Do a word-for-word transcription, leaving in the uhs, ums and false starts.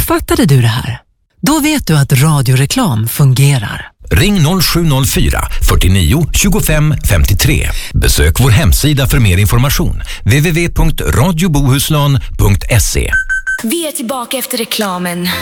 Uppfattade du det här? Då vet du att radioreklam fungerar. Ring noll sju noll fyra, fyrtionio, tjugofem, femtiotre. Besök vår hemsida för mer information. w w w punkt radio bohuslän punkt se. Vi är tillbaka efter reklamen.